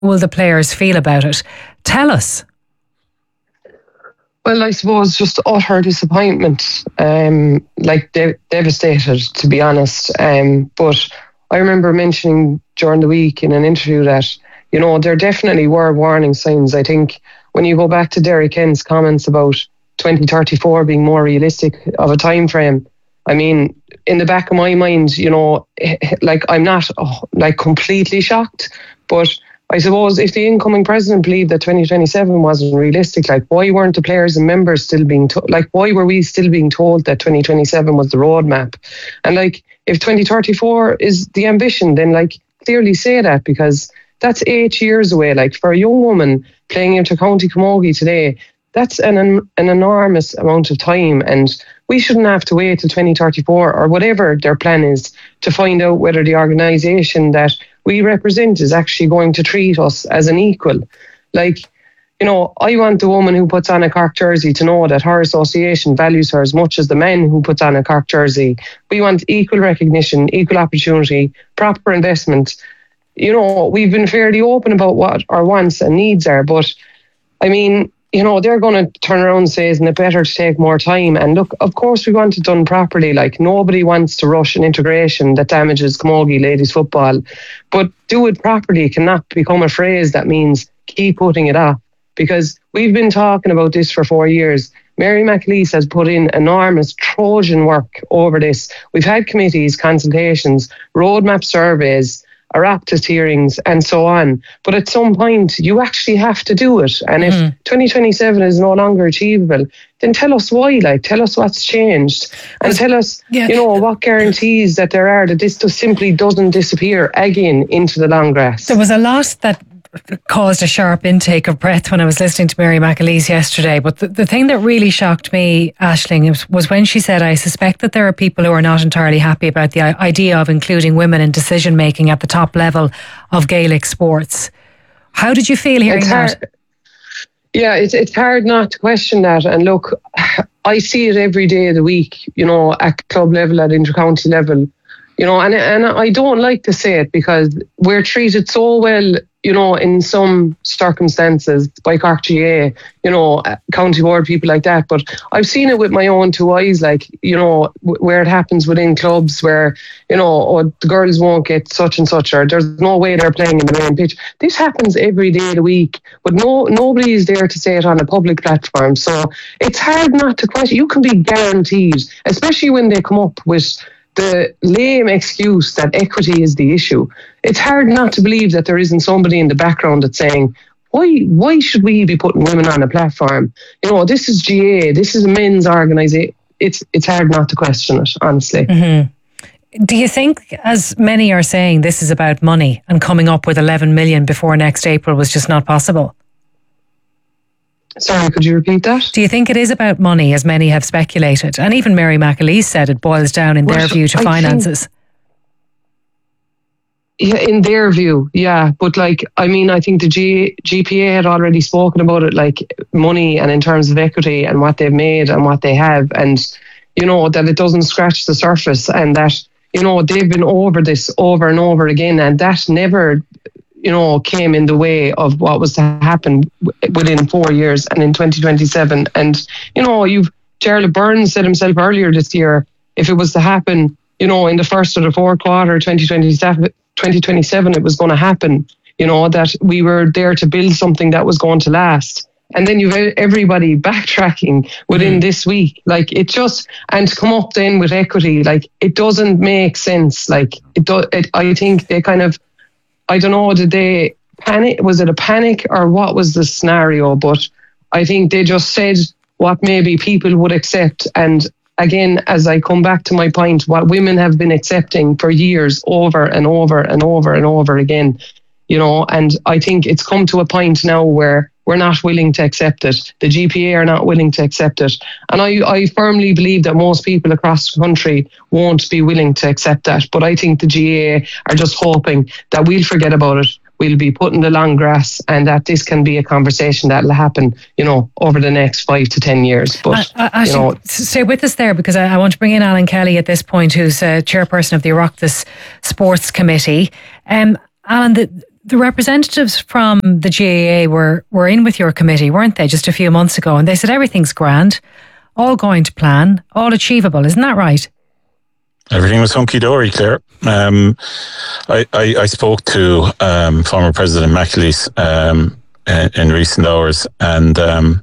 will the players feel about it? Tell us. Well, I suppose just utter disappointment, devastated, to be honest. But I remember mentioning during the week in an interview that, there definitely were warning signs. I think when you go back to Derek Kent's comments about 2034 being more realistic of a time frame, I mean, in the back of my mind, I'm not completely shocked, but I suppose if the incoming president believed that 2027 wasn't realistic, why weren't the players and members still being why were we still being told that 2027 was the roadmap? And if 2034 is the ambition, then clearly say that, because that's 8 years away. For a young woman playing into County Camogie today, that's an enormous amount of time, and we shouldn't have to wait till 2034 or whatever their plan is to find out whether the organisation that we represent is actually going to treat us as an equal. I want the woman who puts on a Cork jersey to know that her association values her as much as the man who puts on a Cork jersey. We want equal recognition, equal opportunity, proper investment. We've been fairly open about what our wants and needs are, but I mean, they're going to turn around and say, isn't it better to take more time? And look, of course we want it done properly. Nobody wants to rush an integration that damages Camogie ladies football. But do it properly cannot become a phrase that means keep putting it off. Because we've been talking about this for 4 years. Mary McAleese has put in enormous Trojan work over this. We've had committees, consultations, roadmap surveys, Oireachtas hearings and so on. But at some point, you actually have to do it. And if 2027 is no longer achievable, then tell us why, tell us what's changed. And tell us, what guarantees that there are that this just simply doesn't disappear again into the long grass. There was a lot that caused a sharp intake of breath when I was listening to Mary McAleese yesterday. But the thing that really shocked me, Aisling, was when she said, I suspect that there are people who are not entirely happy about the idea of including women in decision making at the top level of Gaelic sports. How did you feel hearing that? Yeah, it's hard not to question that. And look, I see it every day of the week, at club level, at intercounty level, and I don't like to say it because we're treated so well, in some circumstances by Cork GA, county board, people like that. But I've seen it with my own two eyes, where it happens within clubs where, the girls won't get such and such, or there's no way they're playing in the main pitch. This happens every day of the week, but nobody is there to say it on a public platform. So it's hard not to question. You can be guaranteed, especially when they come up with the lame excuse that equity is the issue. It's hard not to believe that there isn't somebody in the background that's saying, why should we be putting women on a platform? This is GA, this is a men's organisation. It's hard not to question it, honestly. Mm-hmm. Do you think, as many are saying, this is about money and coming up with 11 million before next April was just not possible? Sorry, could you repeat that? Do you think it is about money, as many have speculated? And even Mary McAleese said it boils down, in their view, to finances. Yeah, in their view, yeah. But I think the GPA had already spoken about it, money and in terms of equity and what they've made and what they have. And, that it doesn't scratch the surface, and that, they've been over this over and over again, and that never came in the way of what was to happen within 4 years and in 2027. And, Charlotte Burns said himself earlier this year, if it was to happen, in the first or the fourth quarter of 2027, it was going to happen, that we were there to build something that was going to last. And then you've everybody backtracking within this week. And to come up then with equity, it doesn't make sense. I think they kind of, I don't know, did they panic? Was it a panic or what was the scenario? But I think they just said what maybe people would accept. And again, as I come back to my point, what women have been accepting for years over and over and over and over again, and I think it's come to a point now where we're not willing to accept it. The GPA are not willing to accept it. And I firmly believe that most people across the country won't be willing to accept that. But I think the GAA are just hoping that we'll forget about it. We'll be put in the long grass, and that this can be a conversation that'll happen, over the next 5 to 10 years. But, stay with us there, because I want to bring in Alan Kelly at this point, who's chairperson of the Oireachtas Sports Committee. Alan, the representatives from the GAA were in with your committee, weren't they, just a few months ago? And they said everything's grand, all going to plan, all achievable. Isn't that right? Everything was hunky-dory, Claire. I spoke to former President McAleese in recent hours, and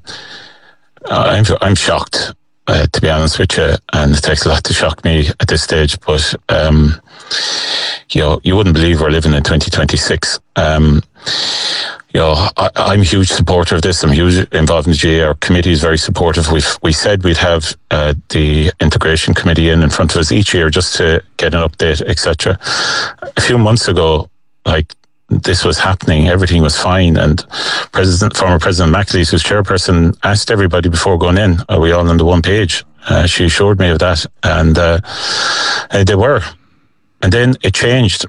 I'm shocked, to be honest with you, and it takes a lot to shock me at this stage, but you wouldn't believe we're living in 2026. I'm a huge supporter of this. I'm huge involved in the GAA. Our committee is very supportive. We said we'd have the integration committee in front of us each year just to get an update, etc. A few months ago, this was happening, everything was fine, and former President McAleese, who's chairperson, asked everybody before going in, are we all on the one page? She assured me of that, and they were. And then it changed.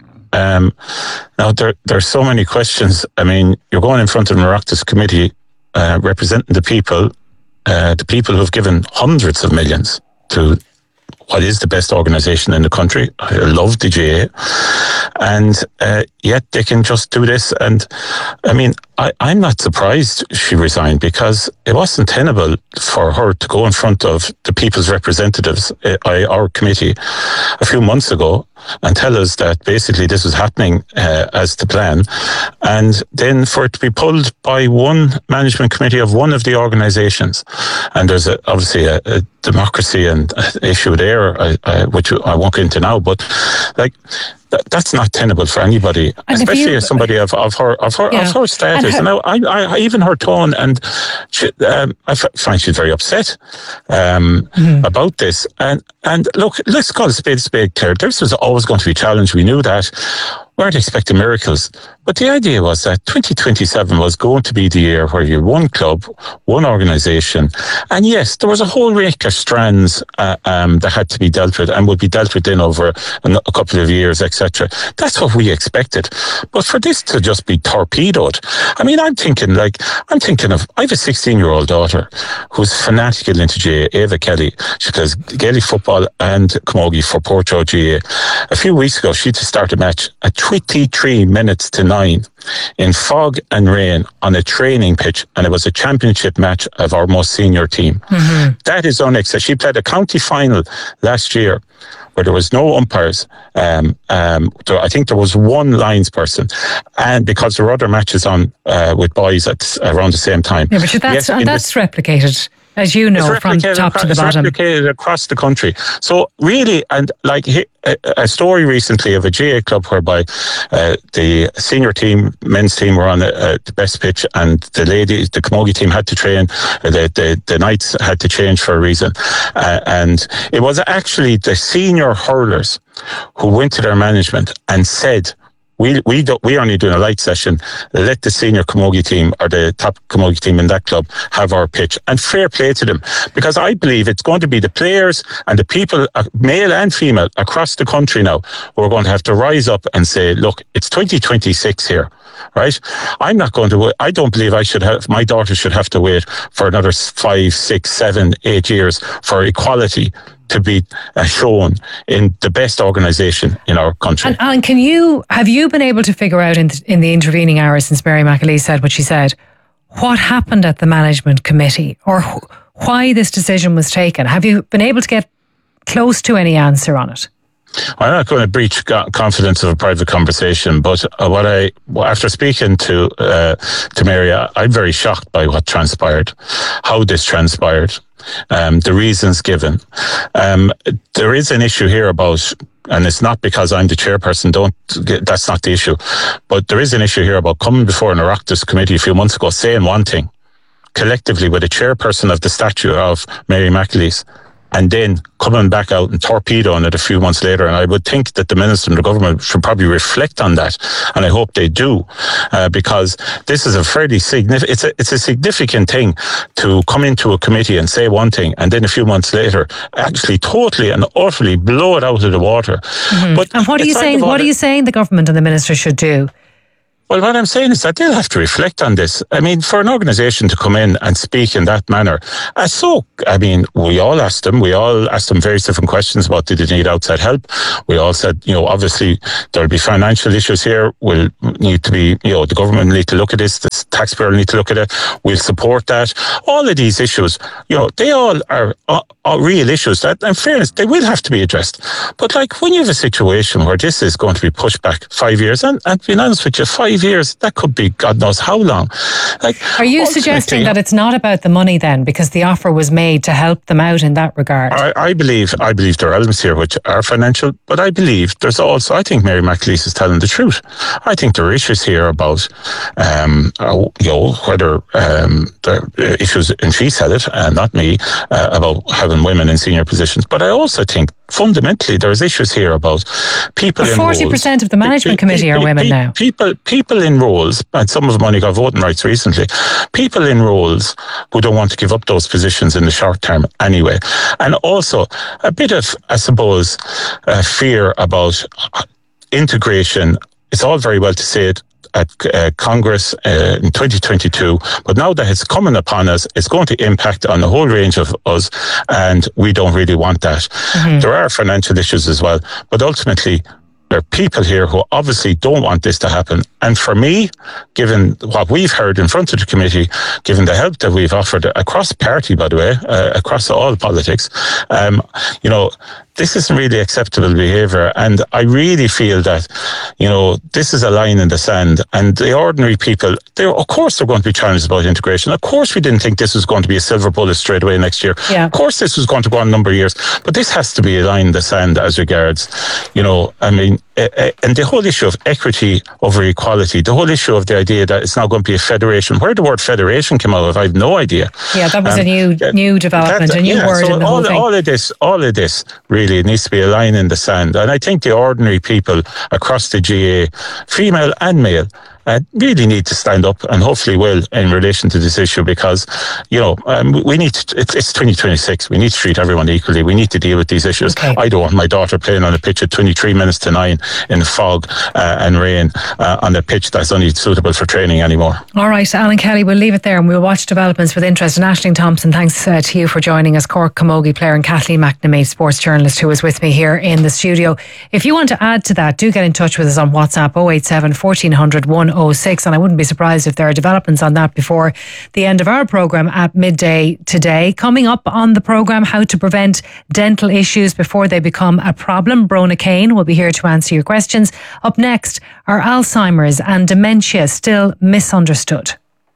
Now there's so many questions. I mean, you're going in front of an Oireachtas committee representing the people who have given hundreds of millions to what is the best organisation in the country. I love the GAA, and yet they can just do this. And I mean, I'm not surprised she resigned, because it wasn't tenable for her to go in front of the people's representatives, our committee, a few months ago, and tell us that basically this was happening as the plan, and then for it to be pulled by one management committee of one of the organisations. And there's obviously a democracy and issue there, which I won't get into now, but that's not tenable for anybody, and especially as somebody of her status. And I even her tone, and I find she's very upset about this. And look, let's call it a spade, Claire. This was always going to be a challenge. We knew that. We weren't expecting miracles. But the idea was that 2027 was going to be the year where you had one club, one organisation. And yes, there was a whole rake of strands that had to be dealt with and would be dealt with in over a couple of years, etc. That's what we expected. But for this to just be torpedoed, I mean, I'm thinking of, I have a 16-year-old daughter who's fanatical into GAA, Ava Kelly. She plays Gaelic football and camogie for Portrush GAA. A few weeks ago, she just started a match at 23 minutes to 9 in fog and rain on a training pitch, and it was a championship match of our most senior team. Mm-hmm. That is unacceptable. She played a county final last year where there was no umpires. I think there was one lines person, and because there were other matches on with boys at around the same time. Yeah, but that's replicated, as you know, from top to the bottom. It's replicated across the country. So really, and a story recently of a GAA club whereby the senior team, men's team, were on the best pitch, and the camogie team had to train. The nights had to change for a reason, and it was actually the senior hurlers who went to their management and said, We only doing a light session. Let the senior camogie team or the top camogie team in that club have our pitch, and fair play to them, because I believe it's going to be the players and the people, male and female, across the country now, who are going to have to rise up and say, look, it's 2026 here, right? I don't believe my daughter should have to wait for another 5, 6, 7, 8 years for equality to be shown in the best organisation in our country. And Alan, have you been able to figure out in the intervening hours since Mary McAleese said what she said, what happened at the management committee, or why this decision was taken? Have you been able to get close to any answer on it? I'm not going to breach confidence of a private conversation, but after speaking to Mary, I'm very shocked by what transpired, how this transpired, the reasons given. There is an issue here about, and it's not because I'm the chairperson, that's not the issue, but there is an issue here about coming before an Oireachtas committee a few months ago, saying one thing, collectively with a chairperson of the stature of Mary McAleese, and then coming back out and torpedoing it a few months later. And I would think that the minister and the government should probably reflect on that, and I hope they do, because this is a fairly significant. It's a significant thing to come into a committee and say one thing, and then a few months later, actually totally and utterly blow it out of the water. Mm-hmm. But and what are you saying? What are you saying the government and the minister should do? Well, what I'm saying is that they'll have to reflect on this. I mean, for an organisation to come in and speak in that manner, we all asked them various different questions about did they need outside help. We all said, obviously there'll be financial issues here. We'll need to be, the government will need to look at this. The taxpayer will need to look at it. We'll support that. All of these issues, they all are real issues that, in fairness, they will have to be addressed. But when you have a situation where this is going to be pushed back 5 years, and being honest with you, 5 years, that could be God knows how long. Are you suggesting that it's not about the money then, because the offer was made to help them out in that regard? I believe there are elements here which are financial, but I believe there's also, I think Mary McAleese is telling the truth. I think there are issues here about, whether there are issues, and she said it, not me, about having women in senior positions. But I also think fundamentally there's issues here about people in roles. 40% of the management committee are women now. People in roles, and some of them only got voting rights recently, people in roles who don't want to give up those positions in the short term anyway. And also a bit of, I suppose, fear about integration. It's all very well to say it at Congress in 2022, but now that it's coming upon us, it's going to impact on a whole range of us, and we don't really want that. Mm-hmm. There are financial issues as well, but ultimately there are people here who obviously don't want this to happen. And for me, given what we've heard in front of the committee, given the help that we've offered across party, by the way, across all politics, this isn't really acceptable behaviour. And I really feel that, this is a line in the sand. And the ordinary people, of course they're going to be challenged about integration. Of course we didn't think this was going to be a silver bullet straight away next year. Yeah. Of course this was going to go on a number of years. But this has to be a line in the sand as regards, and the whole issue of equity over equality, the whole issue of the idea that it's not going to be a federation. Where the word federation came out of, I have no idea. Yeah, that was a new development, a new word so in the whole thing. All of this really needs to be a line in the sand. And I think the ordinary people across the GA, female and male, really need to stand up, and hopefully will, in relation to this issue, because we need to, it's 2026. We need to treat everyone equally. We need to deal with these issues. Okay. I don't want my daughter playing on a pitch at 23 minutes to 9 in fog and rain on a pitch that's only suitable for training anymore. All right, Alan Kelly, we'll leave it there and we'll watch developments with interest. And Aisling Thompson, thanks to you for joining us. Cork Camogie player and Kathleen McNamee, sports journalist, who is with me here in the studio. If you want to add to that, do get in touch with us on WhatsApp 087 1400 106, and I wouldn't be surprised if there are developments on that before the end of our programme at midday today. Coming up on the programme, how to prevent dental issues before they become a problem. Brona Kane will be here to answer your questions. Up next, are Alzheimer's and dementia still misunderstood?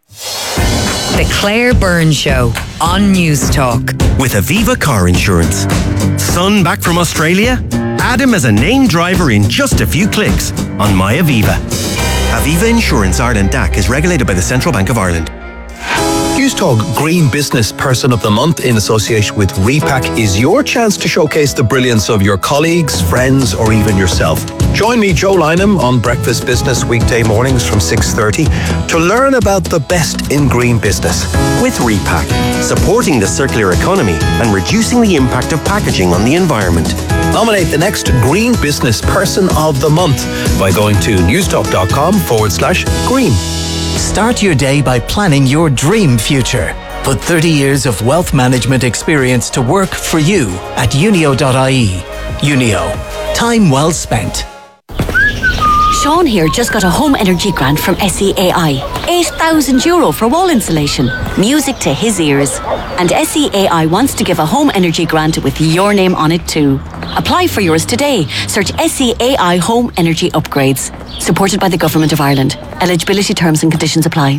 The Claire Byrne Show on News Talk. With Aviva Car Insurance. Son back from Australia? Add him as a named driver in just a few clicks on My Aviva. Aviva Insurance Ireland DAC is regulated by the Central Bank of Ireland. News Talk Green Business Person of the Month in association with Repack is your chance to showcase the brilliance of your colleagues, friends, or even yourself. Join me, Joe Lynham, on Breakfast Business weekday mornings from 6:30 to learn about the best in green business. With Repack, supporting the circular economy and reducing the impact of packaging on the environment. Nominate the next Green Business Person of the Month by going to newstalk.com/green. Start your day by planning your dream future. Put 30 years of wealth management experience to work for you at unio.ie. Unio. Time well spent. Sean here just got a home energy grant from SEAI. €8,000 for wall insulation. Music to his ears. And SEAI wants to give a home energy grant with your name on it too. Apply for yours today. Search SEAI Home Energy Upgrades. Supported by the Government of Ireland. Eligibility terms and conditions apply.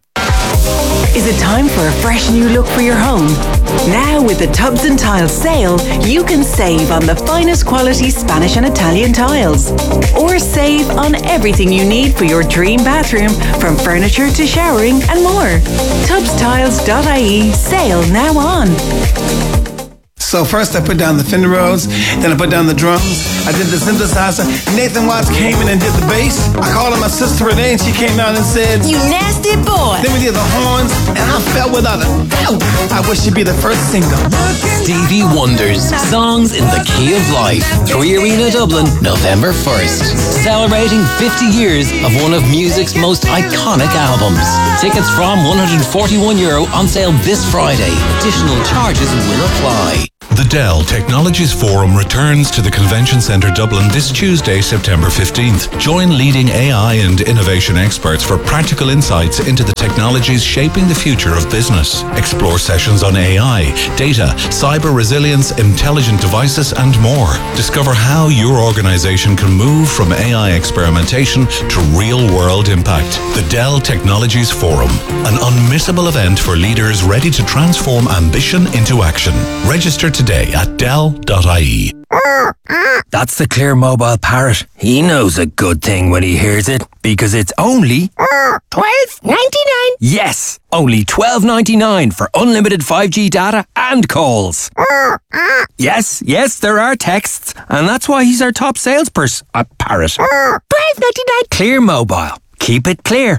Is it time for a fresh new look for your home? Now with the Tubs and Tiles sale, you can save on the finest quality Spanish and Italian tiles. Or save on everything you need for your dream bathroom, from furniture to showering and more. Tubstiles.ie sale now on. So first I put down the Fender Rhodes, then I put down the drums, I did the synthesizer, Nathan Watts came in and did the bass. I called her my sister Renee and she came out and said, "You nasty it, boy. Then we did the horns, and I fell without a doubt. I wish you'd be the first single. Stevie Wonder's Songs in the Key of Life. 3 Arena Dublin, November 1st. Celebrating 50 years of one of music's most iconic albums. Tickets from €141 on sale this Friday. Additional charges will apply. The Dell Technologies Forum returns to the Convention Centre Dublin this Tuesday, September 15th. Join leading AI and innovation experts for practical insights into the technologies shaping the future of business. Explore sessions on AI, data, cyber resilience, intelligent devices, and more. Discover how your organisation can move from AI experimentation to real-world impact. The Dell Technologies Forum, an unmissable event for leaders ready to transform ambition into action. Register today at dell.ie. That's the Clear Mobile Parrot. He knows a good thing when he hears it, because it's only $12.99. Yes, only $12.99 for unlimited 5G data and calls. Yes, there are texts, and that's why he's our top salesperson. A parrot. $12.99. Clear Mobile. Keep it clear.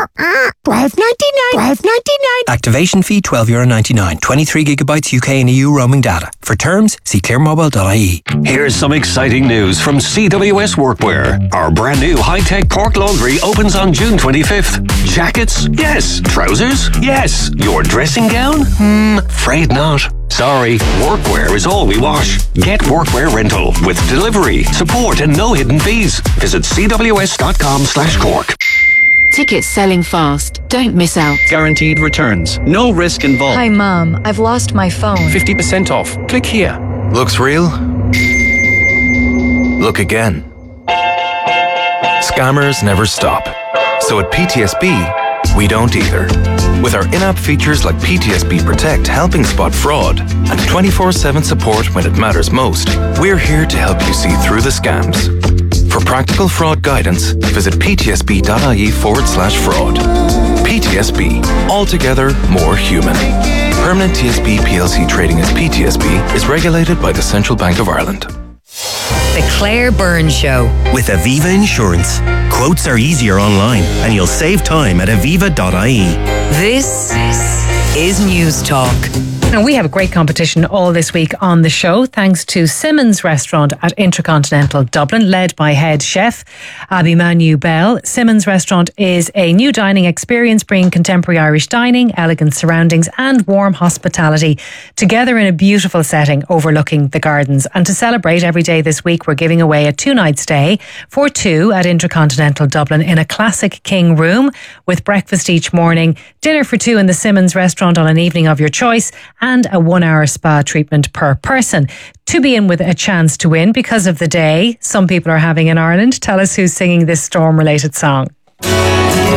$12.99. Activation fee €12.99. 23 gigabytes UK and EU roaming data. For terms, see clearmobile.ie. Here's some exciting news from CWS Workwear. Our brand new high-tech Cork laundry opens on June 25th. Jackets? Yes. Trousers? Yes. Your dressing gown? Afraid not. Sorry, workwear is all we wash. Get workwear rental with delivery, support and no hidden fees. Visit cws.com/Cork. Tickets selling fast. Don't miss out. Guaranteed returns. No risk involved. Hi, Mom. I've lost my phone. 50% off. Click here. Looks real? Look again. Scammers never stop. So at PTSB, we don't either. With our in-app features like PTSB Protect helping spot fraud and 24/7 support when it matters most, we're here to help you see through the scams. For practical fraud guidance, visit ptsb.ie/fraud. PTSB, altogether more human. Permanent TSB PLC trading as PTSB is regulated by the Central Bank of Ireland. The Claire Byrne Show. With Aviva Insurance. Quotes are easier online and you'll save time at aviva.ie. This is News Talk. Now, we have a great competition all this week on the show, thanks to Simmons Restaurant at Intercontinental Dublin, led by head chef Abhimanyu Bell. Simmons Restaurant is a new dining experience bringing contemporary Irish dining, elegant surroundings and warm hospitality together in a beautiful setting overlooking the gardens. And to celebrate every day this week, we're giving away a 2-night stay for 2 at Intercontinental Dublin in a classic king room with breakfast each morning, dinner for 2 in the Simmons Restaurant on an evening of your choice, and a 1-hour spa treatment per person. To be in with a chance to win because of the day some people are having in Ireland. Tell us who's singing this storm-related song.